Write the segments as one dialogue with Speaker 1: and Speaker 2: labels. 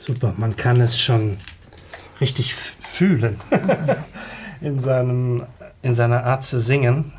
Speaker 1: Super, man kann es schon richtig fühlen in seiner Art zu singen,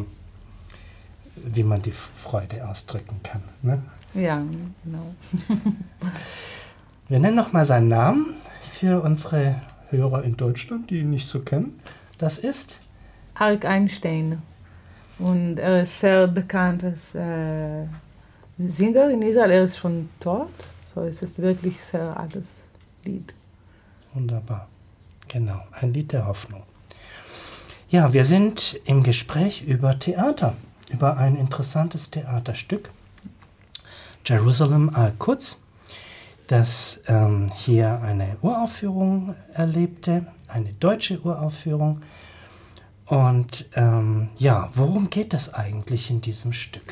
Speaker 1: wie man die Freude ausdrücken kann. Ne?
Speaker 2: Ja, genau.
Speaker 1: Wir nennen nochmal seinen Namen für unsere Hörer in Deutschland, die ihn nicht so kennen. Das ist
Speaker 2: Arik Einstein. Und er ist sehr bekanntes Singer in Israel. Er ist schon tot. So, es ist wirklich sehr altes Lied.
Speaker 1: Wunderbar. Genau, ein Lied der Hoffnung. Ja, wir sind im Gespräch über Theater, über ein interessantes Theaterstück, Jerusalem Al-Quds, das hier eine Uraufführung erlebte, eine deutsche Uraufführung. Und ja, worum geht es eigentlich in diesem Stück?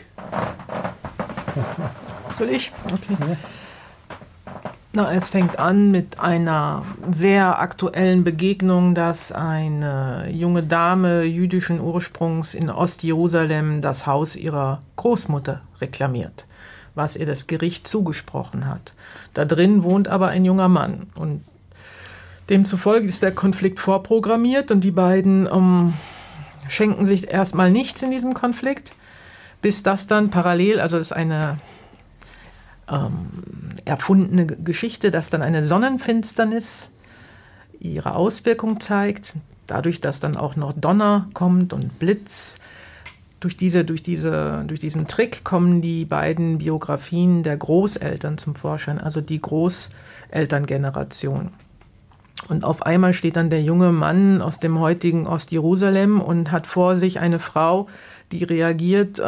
Speaker 3: Soll ich? Okay. Ja. Na, es fängt an mit einer sehr aktuellen Begegnung, dass eine junge Dame jüdischen Ursprungs in Ostjerusalem das Haus ihrer Großmutter reklamiert, was ihr das Gericht zugesprochen hat. Da drin wohnt aber ein junger Mann und demzufolge ist der Konflikt vorprogrammiert und die beiden schenken sich erstmal nichts in diesem Konflikt, bis das dann parallel, also es ist eine erfundene Geschichte, dass dann eine Sonnenfinsternis ihre Auswirkung zeigt, dadurch, dass dann auch noch Donner kommt und Blitz. Durch diesen Trick kommen die beiden Biografien der Großeltern zum Vorschein, also die Großelterngeneration. Und auf einmal steht dann der junge Mann aus dem heutigen Ostjerusalem und hat vor sich eine Frau, die reagiert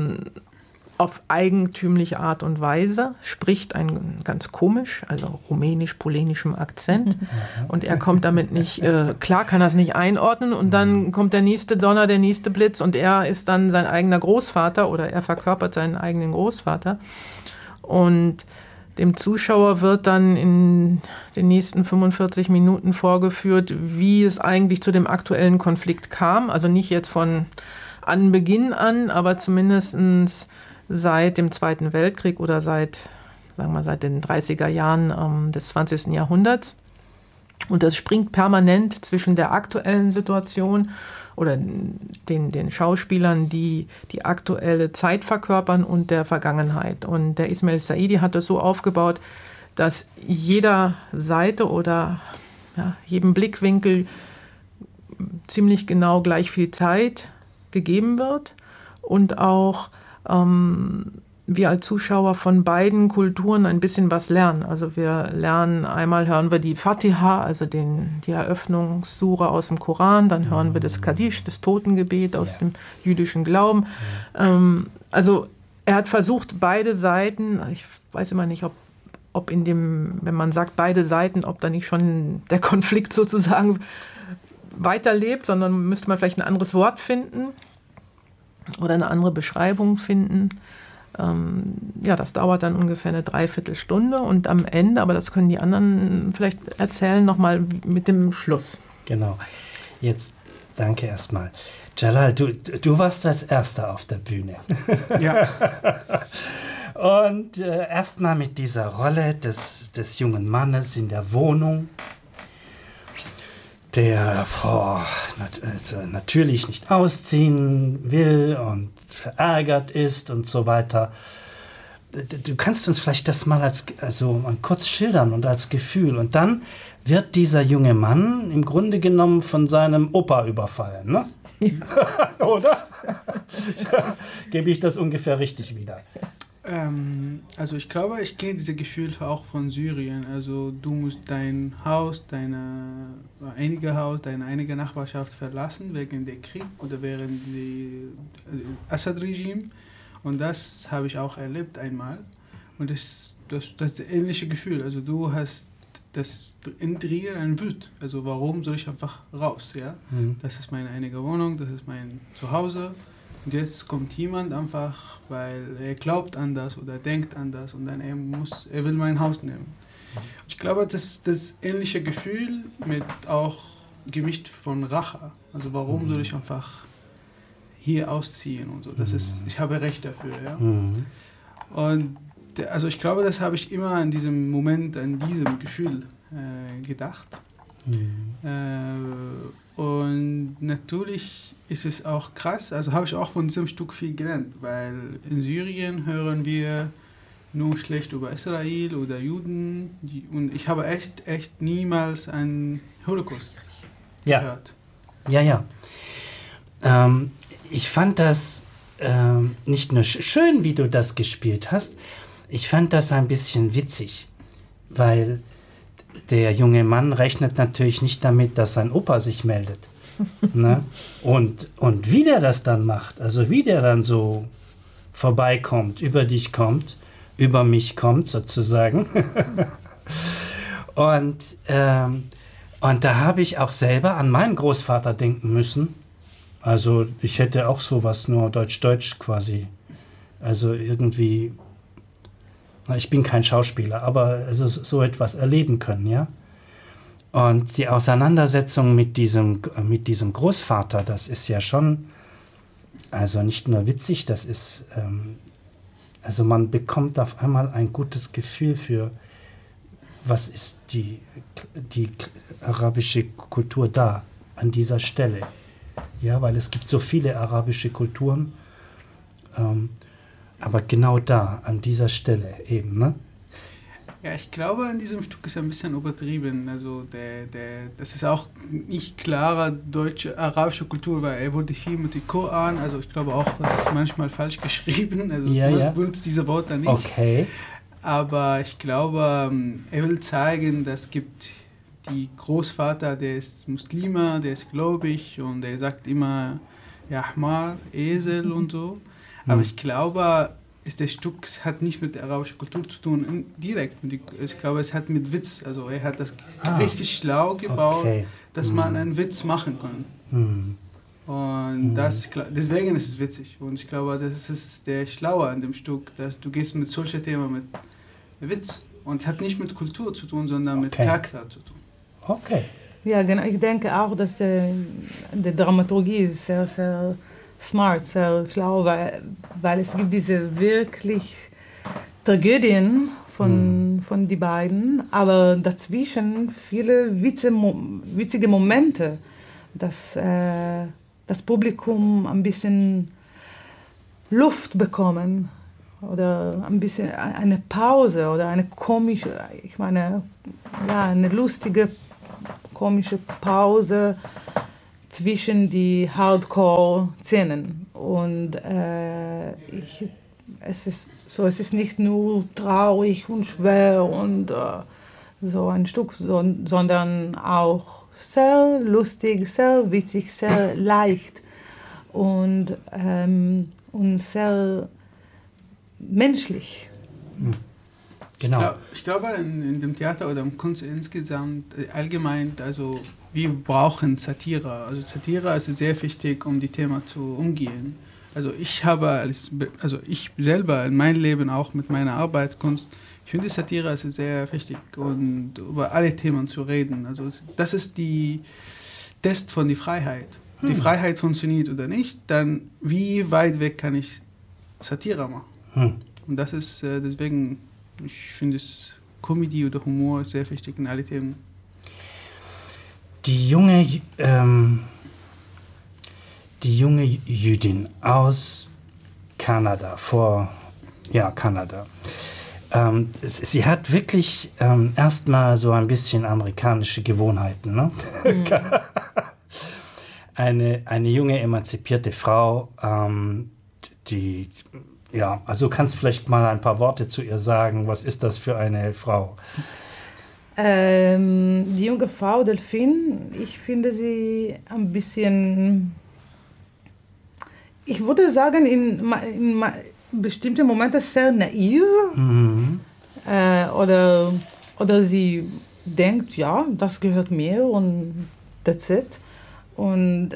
Speaker 3: auf eigentümliche Art und Weise, spricht ganz komisch, also rumänisch-polenischem Akzent. Und er kommt damit nicht, klar kann er es nicht einordnen. Und dann kommt der nächste Donner, der nächste Blitz und er ist dann sein eigener Großvater oder er verkörpert seinen eigenen Großvater. Und dem Zuschauer wird dann in den nächsten 45 Minuten vorgeführt, wie es eigentlich zu dem aktuellen Konflikt kam. Also nicht jetzt von Anbeginn an, aber zumindest seit dem Zweiten Weltkrieg oder seit den 30er Jahren des 20. Jahrhunderts. Und das springt permanent zwischen der aktuellen Situation oder den Schauspielern, die die aktuelle Zeit verkörpern und der Vergangenheit. Und der Ismail Saidi hat das so aufgebaut, dass jeder Seite oder jedem Blickwinkel ziemlich genau gleich viel Zeit gegeben wird und auch wir als Zuschauer von beiden Kulturen ein bisschen was lernen. Also wir lernen, einmal hören wir die Fatiha, also die Eröffnungssura aus dem Koran, dann hören wir das Kaddisch, das Totengebet aus dem jüdischen Glauben. Also er hat versucht, beide Seiten, ich weiß immer nicht, ob wenn man sagt beide Seiten, ob da nicht schon der Konflikt sozusagen weiterlebt, sondern müsste man vielleicht ein anderes Wort finden oder eine andere Beschreibung finden. Das dauert dann ungefähr eine Dreiviertelstunde und am Ende, aber das können die anderen vielleicht erzählen, nochmal mit dem Schluss.
Speaker 1: Genau. Jetzt danke erstmal. Jalal, du warst als Erster auf der Bühne.
Speaker 4: Ja.
Speaker 1: Und erstmal mit dieser Rolle des jungen Mannes in der Wohnung, der natürlich nicht ausziehen will und verärgert ist und so weiter. Du kannst uns vielleicht das mal kurz schildern und als Gefühl. Und dann wird dieser junge Mann im Grunde genommen von seinem Opa überfallen, ne? Ja. Oder? Gebe ich das ungefähr richtig wieder?
Speaker 4: Also ich glaube, ich kenne dieses Gefühl auch von Syrien. Also du musst dein Haus, deine einige Nachbarschaft verlassen wegen der Krieg oder während Assad-Regime. Und das habe ich auch erlebt einmal. Und das ist das ähnliche Gefühl. Also du hast das in dir ein Wut. Also warum soll ich einfach raus? Ja? Das ist meine einige Wohnung, das ist mein Zuhause. Und jetzt kommt jemand einfach, weil er glaubt anders oder denkt anders und dann er will mein Haus nehmen. Ich glaube, das ähnliche Gefühl mit auch gemischt von Rache. Also warum soll ich einfach hier ausziehen und so. Ich habe Recht dafür, ja. Und Also ich glaube, das habe ich immer in diesem Moment, an diesem Gefühl gedacht. Und natürlich ist es auch krass, also habe ich auch von diesem Stück viel gelernt, weil in Syrien hören wir nur schlecht über Israel oder Juden und ich habe echt niemals einen Holocaust gehört.
Speaker 1: Ja. Ich fand das nicht nur schön, wie du das gespielt hast, ich fand das ein bisschen witzig, weil der junge Mann rechnet natürlich nicht damit, dass sein Opa sich meldet. Ne? Und wie der das dann macht, also wie der dann so vorbeikommt, über dich kommt, über mich kommt sozusagen. Und da habe ich auch selber an meinen Großvater denken müssen. Also ich hätte auch sowas, nur Deutsch quasi. Also irgendwie, ich bin kein Schauspieler, aber also so etwas erleben können, ja. Und die Auseinandersetzung mit diesem Großvater, das ist ja schon, also nicht nur witzig, das ist, also man bekommt auf einmal ein gutes Gefühl für, was ist die arabische Kultur da, an dieser Stelle. Ja, weil es gibt so viele arabische Kulturen, aber genau da, an dieser Stelle eben, ne?
Speaker 4: Ja, ich glaube, an diesem Stück ist ein bisschen übertrieben. Also das ist auch nicht klarer arabische Kultur, weil er wurde viel mit dem Koran, also ich glaube auch, das ist manchmal falsch geschrieben, also man benutzt diese Worte nicht.
Speaker 1: Okay.
Speaker 4: Aber ich glaube, er will zeigen, dass es gibt die Großvater, der ist Muslima, der ist gläubig und er sagt immer, ja, Ahmar, Esel und so. Aber ich glaube, das Stück hat nicht mit der arabischen Kultur zu tun, direkt. Ich glaube, es hat mit Witz, also er hat das richtig schlau gebaut, dass man einen Witz machen kann. Und deswegen ist es witzig. Und ich glaube, das ist der Schlaue an dem Stück, dass du gehst mit solchen Themen mit Witz. Und es hat nicht mit Kultur zu tun, sondern mit Charakter zu tun.
Speaker 1: Okay.
Speaker 2: Ja, genau. Ich denke auch, dass die Dramaturgie ist sehr, sehr smart, sehr schlau, weil es gibt diese wirklich Tragödien von die beiden, aber dazwischen viele witzige Momente, dass das Publikum ein bisschen Luft bekommen oder ein bisschen eine Pause oder eine komische, eine lustige, komische Pause zwischen die Hardcore-Szenen. Und es ist nicht nur traurig und schwer und so ein Stück, sondern auch sehr lustig, sehr witzig, sehr leicht und sehr menschlich.
Speaker 1: Genau.
Speaker 4: Ich glaube, in dem Theater oder im Kunst insgesamt, allgemein, also wir brauchen Satire. Also Satire ist sehr wichtig, um die Themen zu umgehen. Also ich selber in meinem Leben auch mit meiner Arbeit, Kunst, ich finde Satire ist sehr wichtig und über alle Themen zu reden. Also das ist die Test von der Freiheit. Die Freiheit funktioniert oder nicht, dann wie weit weg kann ich Satire machen? Und das ist deswegen, ich finde es Comedy oder Humor ist sehr wichtig in alle Themen.
Speaker 1: Die junge Jüdin aus Kanada, Kanada. Sie hat wirklich erstmal so ein bisschen amerikanische Gewohnheiten, ne? Eine junge, emanzipierte Frau, also kannst vielleicht mal ein paar Worte zu ihr sagen. Was ist das für eine Frau?
Speaker 2: Die junge Frau Delphine, ich finde sie ein bisschen, ich würde sagen, in bestimmten Momenten sehr naiv. Oder sie denkt, ja, das gehört mir und that's it. Und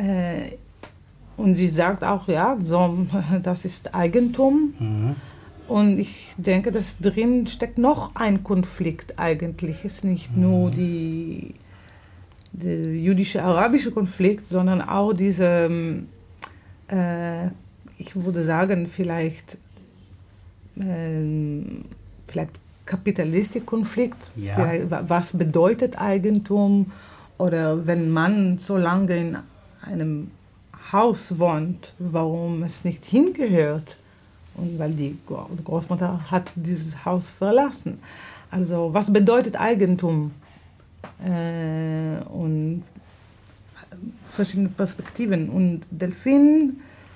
Speaker 2: sie sagt auch, ja, so, das ist Eigentum. Und ich denke, dass drin steckt noch ein Konflikt eigentlich. Es ist nicht nur der jüdische-arabische Konflikt, sondern auch diese, ich würde sagen, vielleicht vielleicht Kapitalistikkonflikt,
Speaker 1: Ja.
Speaker 2: vielleicht, was bedeutet Eigentum, oder wenn man so lange in einem Haus wohnt, warum es nicht hingehört, und weil die Großmutter hat dieses Haus verlassen. Also was bedeutet Eigentum? Und verschiedene Perspektiven. Und Delphine,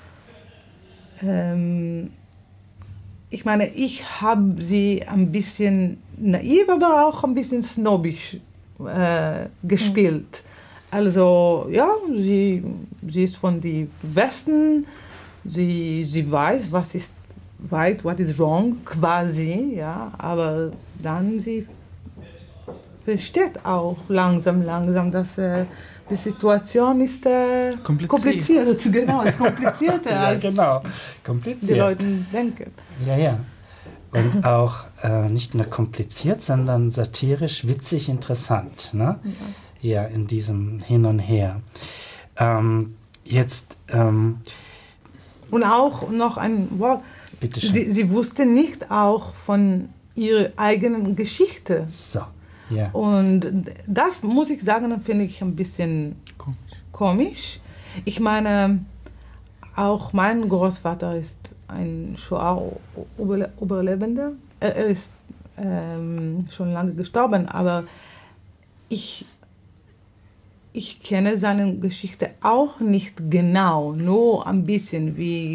Speaker 2: ich meine, ich habe sie ein bisschen naiv, aber auch ein bisschen snobbisch gespielt. Also ja, sie ist von dem Westen, sie weiß, was ist right, what is wrong, quasi, ja, aber dann sie versteht auch langsam, dass die Situation ist kompliziert. Genau, ist komplizierter
Speaker 1: Ja,
Speaker 2: als
Speaker 1: genau.
Speaker 2: die
Speaker 1: Kompliziert.
Speaker 2: Leute denken.
Speaker 1: Ja, ja. Und auch nicht nur kompliziert, sondern satirisch, witzig, interessant. Ne? Ja, in diesem Hin und Her. Jetzt.
Speaker 2: Und auch noch ein Wort.
Speaker 1: Bitte schön.
Speaker 2: Sie wusste nicht auch von ihrer eigenen Geschichte.
Speaker 1: So, ja.
Speaker 2: Und das, muss ich sagen, finde ich ein bisschen komisch. Ich meine, auch mein Großvater ist ein Shoah-Überlebender. Er ist schon lange gestorben, aber ich kenne seine Geschichte auch nicht genau, nur ein bisschen.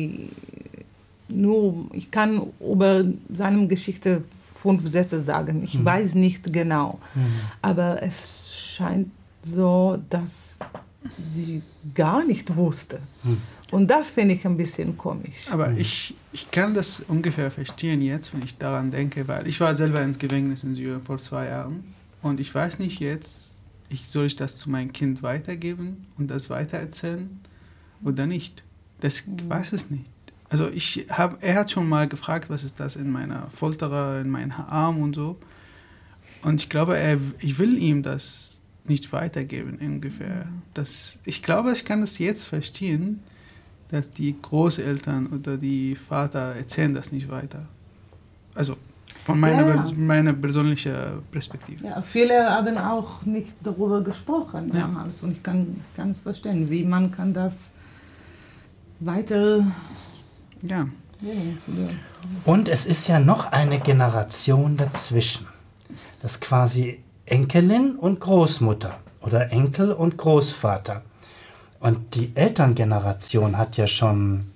Speaker 2: Ich kann über seine Geschichte 5 Sätze sagen. Ich weiß nicht genau. Aber es scheint so, dass sie gar nicht wusste. Und das finde ich ein bisschen komisch.
Speaker 4: Aber ich kann das ungefähr verstehen jetzt, wenn ich daran denke, weil ich war selber ins Gefängnis in Syrien vor 2 Jahren und ich weiß nicht jetzt, soll ich das zu meinem Kind weitergeben und das weitererzählen oder nicht? Das weiß es nicht. Also er hat schon mal gefragt, was ist das in meiner Folterer, in meinem Arm und so. Und ich glaube, ich will ihm das nicht weitergeben ungefähr. Ich glaube, ich kann das jetzt verstehen, dass die Großeltern oder die Vater erzählen das nicht weiter. Also von meiner persönlichen Perspektive.
Speaker 2: Ja, viele haben auch nicht darüber gesprochen damals. Und ich kann es verstehen, wie man kann das weiter...
Speaker 4: Ja.
Speaker 1: Und es ist ja noch eine Generation dazwischen. Das ist quasi Enkelin und Großmutter oder Enkel und Großvater. Und die Elterngeneration hat ja schon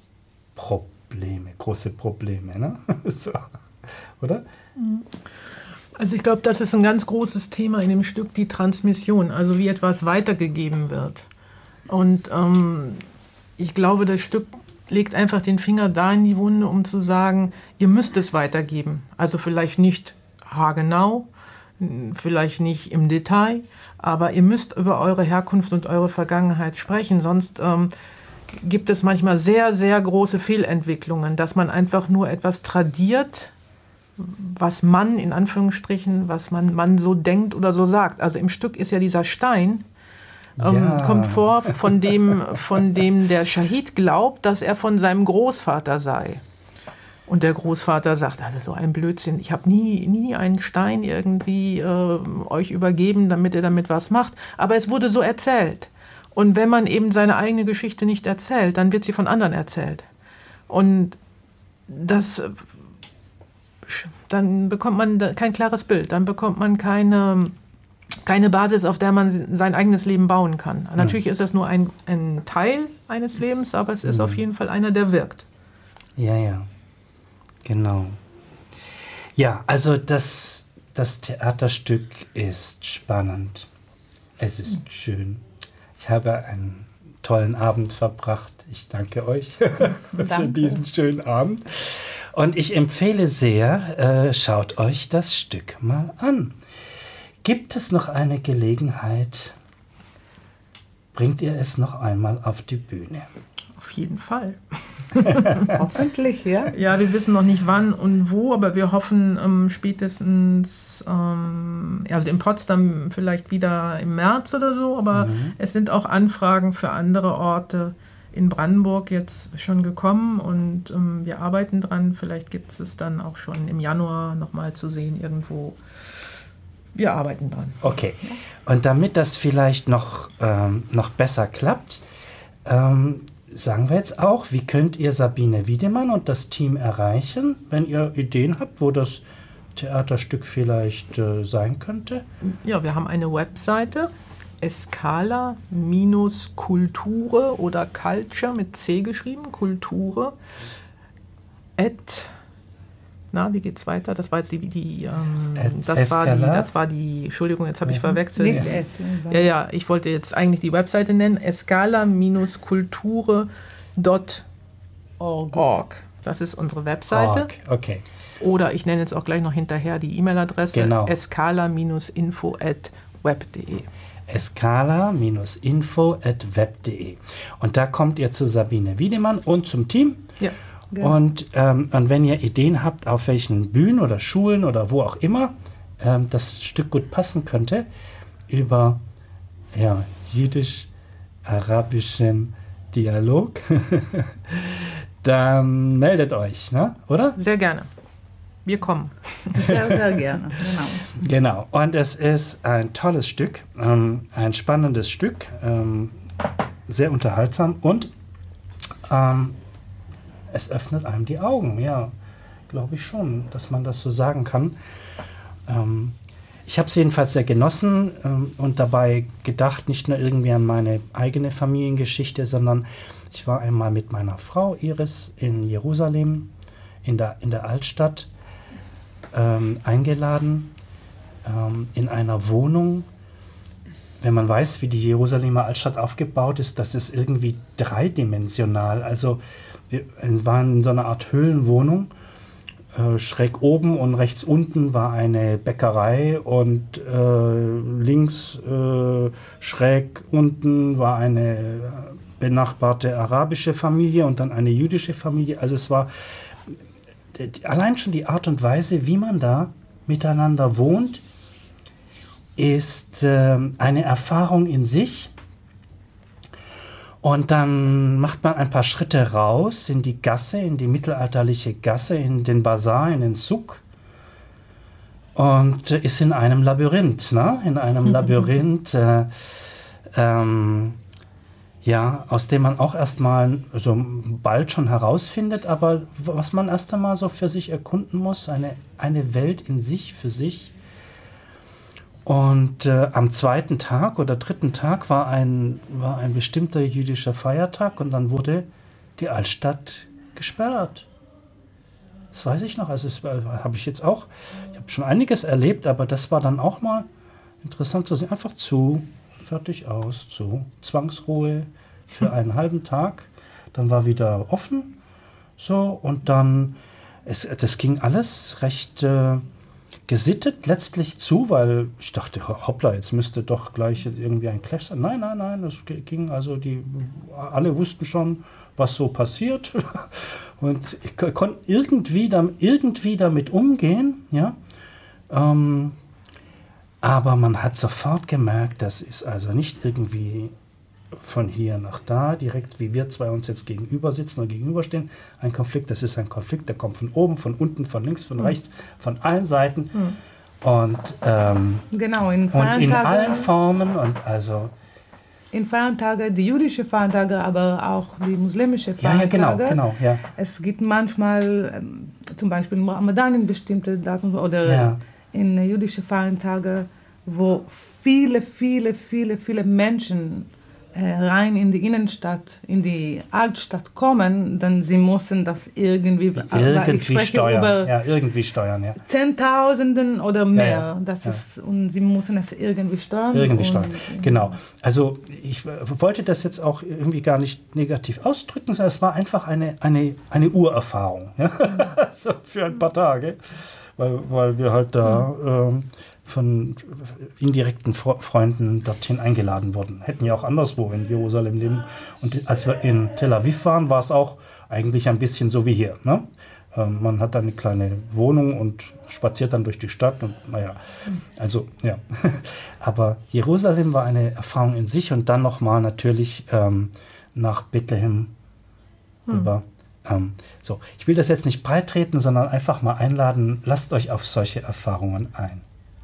Speaker 1: große Probleme, ne? So, oder?
Speaker 3: Also ich glaube, das ist ein ganz großes Thema in dem Stück, die Transmission, also wie etwas weitergegeben wird. Und ich glaube, das Stück legt einfach den Finger da in die Wunde, um zu sagen, ihr müsst es weitergeben. Also vielleicht nicht haargenau, vielleicht nicht im Detail, aber ihr müsst über eure Herkunft und eure Vergangenheit sprechen, sonst gibt es manchmal sehr, sehr große Fehlentwicklungen, dass man einfach nur etwas tradiert, was man, in Anführungsstrichen, was man so denkt oder so sagt. Also im Stück ist ja dieser Stein, kommt vor, von dem der Schahid glaubt, dass er von seinem Großvater sei. Und der Großvater sagt, also so ein Blödsinn, ich habe nie einen Stein irgendwie euch übergeben, damit ihr damit was macht. Aber es wurde so erzählt. Und wenn man eben seine eigene Geschichte nicht erzählt, dann wird sie von anderen erzählt. Und dann bekommt man kein klares Bild, dann bekommt man keine Basis, auf der man sein eigenes Leben bauen kann. Natürlich ist das nur ein Teil eines Lebens, aber es ist auf jeden Fall einer, der wirkt.
Speaker 1: Ja, genau. Ja, also das Theaterstück ist spannend. Es ist schön. Ich habe einen tollen Abend verbracht. Ich danke euch für diesen schönen Abend. Und ich empfehle sehr, schaut euch das Stück mal an. Gibt es noch eine Gelegenheit, bringt ihr es noch einmal auf die Bühne?
Speaker 3: Auf jeden Fall.
Speaker 2: Hoffentlich, ja.
Speaker 3: Ja, wir wissen noch nicht wann und wo, aber wir hoffen spätestens, also in Potsdam vielleicht wieder im März oder so, aber es sind auch Anfragen für andere Orte in Brandenburg jetzt schon gekommen und wir arbeiten dran. Vielleicht gibt es es dann auch schon im Januar nochmal zu sehen irgendwo. Wir arbeiten dran.
Speaker 1: Okay. Und damit das vielleicht noch besser klappt, sagen wir jetzt auch, wie könnt ihr Sabine Wiedemann und das Team erreichen, wenn ihr Ideen habt, wo das Theaterstück vielleicht sein könnte?
Speaker 3: Ja, wir haben eine Webseite, Escala-Kulture oder Culture mit C geschrieben, Kulture, wie geht's weiter? Das war jetzt das war die, Entschuldigung, jetzt habe ich verwechselt. Ja, ich wollte jetzt eigentlich die Webseite nennen, escala-kulture.org. Das ist unsere Webseite.
Speaker 1: Okay.
Speaker 3: Oder ich nenne jetzt auch gleich noch hinterher die E-Mail-Adresse,
Speaker 1: genau.
Speaker 3: escala-info@web.de.
Speaker 1: escala-info@web.de. Und da kommt ihr zu Sabine Wiedemann und zum Team.
Speaker 3: Ja.
Speaker 1: Und wenn ihr Ideen habt, auf welchen Bühnen oder Schulen oder wo auch immer das Stück gut passen könnte, über jüdisch-arabischen Dialog, dann meldet euch, ne? Oder?
Speaker 3: Sehr gerne. Wir kommen.
Speaker 2: Sehr, sehr gerne,
Speaker 1: Genau. Und es ist ein tolles Stück, ein spannendes Stück, sehr unterhaltsam und es öffnet einem die Augen, ja, glaube ich schon, dass man das so sagen kann. Ich habe es jedenfalls sehr genossen und dabei gedacht, nicht nur irgendwie an meine eigene Familiengeschichte, sondern ich war einmal mit meiner Frau Iris in Jerusalem, in der Altstadt, eingeladen, in einer Wohnung. Wenn man weiß, wie die Jerusalemer Altstadt aufgebaut ist, das ist irgendwie dreidimensional. Also wir waren in so einer Art Höhlenwohnung. Schräg oben und rechts unten war eine Bäckerei und links schräg unten war eine benachbarte arabische Familie und dann eine jüdische Familie. Also es war allein schon die Art und Weise, wie man da miteinander wohnt, ist eine Erfahrung in sich. Und dann macht man ein paar Schritte raus in die Gasse, in die mittelalterliche Gasse, in den Bazar, in den Souk und ist in einem Labyrinth, ne? In einem Labyrinth, aus dem man auch erstmal so bald schon herausfindet, aber was man erst einmal so für sich erkunden muss, eine Welt in sich, für sich. Und am zweiten Tag oder dritten Tag war ein bestimmter jüdischer Feiertag und dann wurde die Altstadt gesperrt. Das weiß ich noch. Also habe ich jetzt auch. Ich habe schon einiges erlebt, aber das war dann auch mal interessant zu sehen. Einfach zu, fertig aus, zu. Zwangsruhe für einen halben Tag. Dann war wieder offen. So, und dann, das ging alles recht gesittet letztlich zu, weil ich dachte, hoppla, jetzt müsste doch gleich irgendwie ein Clash sein. Nein, das ging, also alle wussten schon, was so passiert und ich konnte irgendwie damit umgehen, ja. Aber man hat sofort gemerkt, das ist also nicht irgendwie von hier nach da, direkt wie wir zwei uns jetzt gegenüber sitzen und gegenüberstehen, ein Konflikt, das ist ein Konflikt, der kommt von oben, von unten, von links, von rechts, von allen Seiten und
Speaker 2: genau,
Speaker 1: in allen Formen und also
Speaker 2: in Feiertage, die jüdische Feiertage, aber auch die muslimische Feiertage.
Speaker 1: Ja, genau. Ja.
Speaker 2: Es gibt manchmal, zum Beispiel im Ramadan in bestimmte Daten oder in jüdische Feiertage, wo viele Menschen rein in die Innenstadt, in die Altstadt kommen, dann sie müssen das irgendwie
Speaker 1: steuern. Irgendwie steuern, ja.
Speaker 2: Zehntausenden oder mehr.
Speaker 1: Ja.
Speaker 2: Das ist, und sie müssen es irgendwie steuern.
Speaker 1: Genau. Also ich wollte das jetzt auch irgendwie gar nicht negativ ausdrücken, sondern es war einfach eine Urerfahrung. Ja? So für ein paar Tage, weil wir halt da von indirekten Freunden dorthin eingeladen wurden. Hätten ja auch anderswo in Jerusalem leben. Und als wir in Tel Aviv waren, war es auch eigentlich ein bisschen so wie hier. Ne? Man hat eine kleine Wohnung und spaziert dann durch die Stadt und also ja. Aber Jerusalem war eine Erfahrung in sich und dann nochmal natürlich nach Bethlehem rüber. So, ich will das jetzt nicht breit treten, sondern einfach mal einladen, lasst euch auf solche Erfahrungen ein.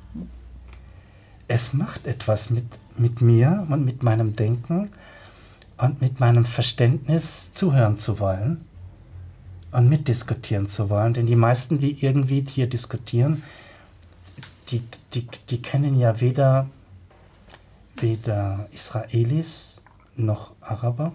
Speaker 1: Es macht etwas mit mir und mit meinem Denken und mit meinem Verständnis, zuhören zu wollen und mitdiskutieren zu wollen. Denn die meisten, die irgendwie hier diskutieren, die kennen ja weder Israelis noch Araber,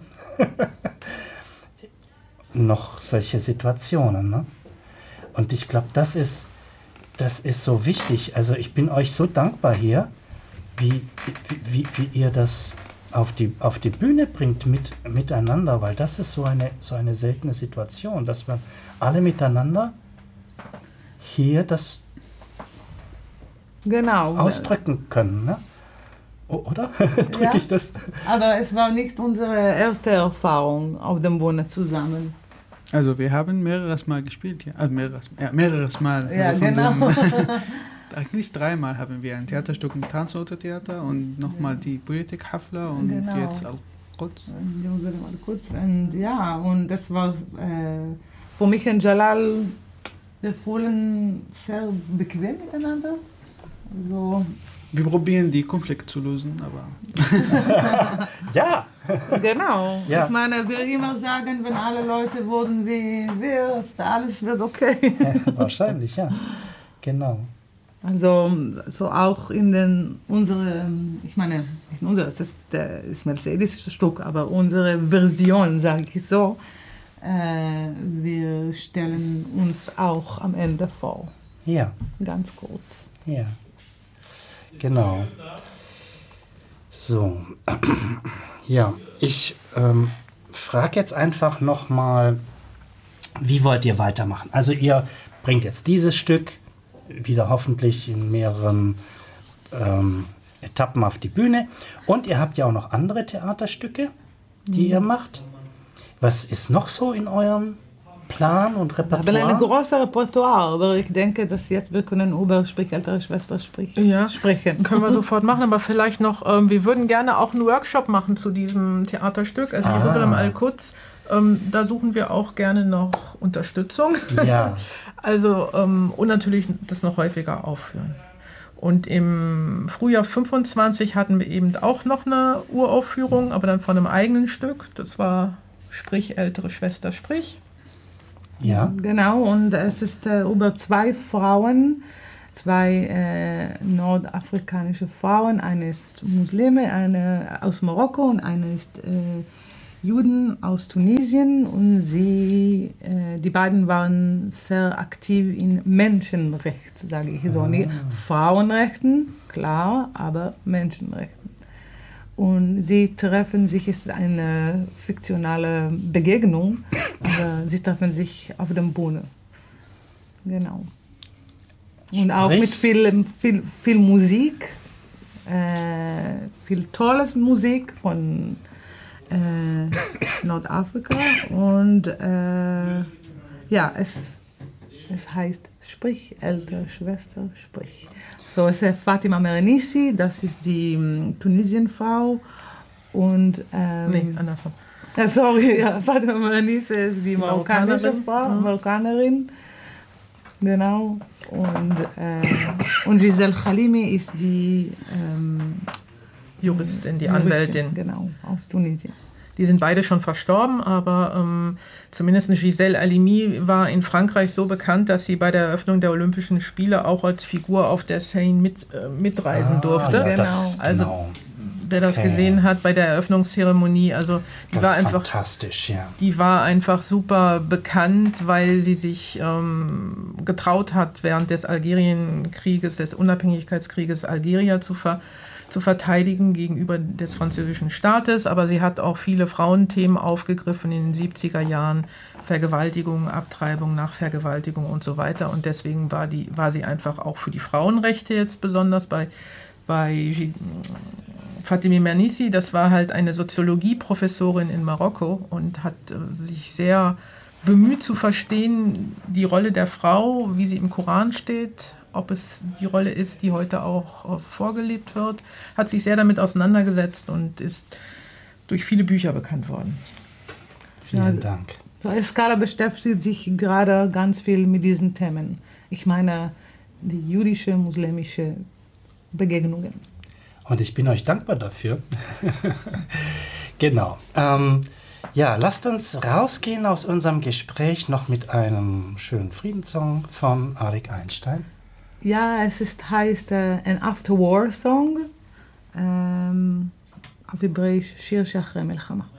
Speaker 1: noch solche Situationen. Ne? Und ich glaube, das ist so wichtig. Also ich bin euch so dankbar hier, wie ihr das auf die Bühne bringt miteinander, weil das ist so eine seltene Situation, dass wir alle miteinander hier das ausdrücken können. Ne? Oder? Drücke ich das?
Speaker 2: Aber es war nicht unsere erste Erfahrung auf dem Bühne zusammen.
Speaker 4: Also wir haben mehreres Mal gespielt, ja. Also mehreres Mal.
Speaker 2: Ja,
Speaker 4: also
Speaker 2: genau.
Speaker 4: Eigentlich 3-mal haben wir ein Theaterstück im Tanzorte-Theater und nochmal die Poetik Hafla und jetzt Al-Quds.
Speaker 2: Und ja, und das war für mich und Jalal, wir fühlen sehr bequem miteinander. Also,
Speaker 4: wir probieren die Konflikte zu lösen, aber...
Speaker 1: Ja!
Speaker 2: Genau.
Speaker 1: Ja.
Speaker 2: Ich meine, wir immer sagen, wenn alle Leute wurden wie wir, alles wird okay.
Speaker 1: Ja, wahrscheinlich, ja. Genau.
Speaker 2: Also so auch in ich meine, nicht unsere, das ist Mercedes Stück, aber unsere Version, sage ich so, wir stellen uns auch am Ende vor.
Speaker 1: Ja.
Speaker 2: Ganz kurz.
Speaker 1: Ja. Genau. So. Ja, ich frage jetzt einfach nochmal, wie wollt ihr weitermachen? Also ihr bringt jetzt dieses Stück wieder hoffentlich in mehreren Etappen auf die Bühne. Und ihr habt ja auch noch andere Theaterstücke, die ihr macht. Was ist noch so in eurem Plan und Repertoire?
Speaker 2: Wir haben ein großes Repertoire, aber ich denke, dass jetzt wir können über Sprich ältere Schwester sprechen.
Speaker 3: Können wir sofort machen, aber vielleicht noch, wir würden gerne auch einen Workshop machen zu diesem Theaterstück, also Jerusalem Al-Quds. Da suchen wir auch gerne noch Unterstützung.
Speaker 1: Ja.
Speaker 3: Also, und natürlich das noch häufiger aufführen. Und im Frühjahr 25 hatten wir eben auch noch eine Uraufführung, aber dann von einem eigenen Stück. Das war Sprich, ältere Schwester, sprich.
Speaker 1: Ja.
Speaker 2: Genau, und es ist über 2 Frauen, 2 nordafrikanische Frauen. Eine ist Muslime, eine aus Marokko und eine ist Juden aus Tunesien. Und die beiden waren sehr aktiv in Menschenrecht, sage ich so. Nicht Frauenrechten, klar, aber Menschenrechten. Und sie treffen sich, ist eine fiktionale Begegnung, aber sie treffen sich auf der Bühne. Genau. Und auch mit viel Musik, viel tolles Musik von Nordafrika. Und ja, es heißt Sprich, ältere Schwester, sprich. So, es ist Fatima Mernissi, das ist die Tunesienfrau. Und,
Speaker 3: Nee, andersrum.
Speaker 2: Sorry, ja, Fatima Mernissi ist die marokkanische Frau, Marokkanerin. Genau. Und Giselle Khalimi ist die
Speaker 3: Juristin, die Anwältin.
Speaker 2: Genau, aus Tunesien.
Speaker 3: Die sind beide schon verstorben, aber zumindest Giselle Halimi war in Frankreich so bekannt, dass sie bei der Eröffnung der Olympischen Spiele auch als Figur auf der Seine mitreisen durfte.
Speaker 1: Ja,
Speaker 3: also wer das gesehen hat bei der Eröffnungszeremonie, also die war einfach
Speaker 1: fantastisch, ja.
Speaker 3: Die war einfach super bekannt, weil sie sich getraut hat, während des Algerienkrieges, des Unabhängigkeitskrieges Algeria zu verteidigen gegenüber des französischen Staates, aber sie hat auch viele Frauenthemen aufgegriffen in den 70er Jahren, Vergewaltigung, Abtreibung nach Vergewaltigung und so weiter, und deswegen war sie einfach auch für die Frauenrechte jetzt besonders bei Fatima Mernissi. Das war halt eine Soziologieprofessorin in Marokko und hat sich sehr bemüht zu verstehen, die Rolle der Frau, wie sie im Koran steht, ob es die Rolle ist, die heute auch vorgelebt wird, hat sich sehr damit auseinandergesetzt und ist durch viele Bücher bekannt worden.
Speaker 1: Vielen Dank.
Speaker 2: So, Eskala beschäftigt sich gerade ganz viel mit diesen Themen. Ich meine, die jüdische, muslimische Begegnungen.
Speaker 1: Und ich bin euch dankbar dafür. Genau. Ja, lasst uns rausgehen aus unserem Gespräch noch mit einem schönen Friedenssong von Arik Einstein.
Speaker 2: Ja, heißt ein After-War-Song. auf Hebräisch, שיר שאחרי מלחמה.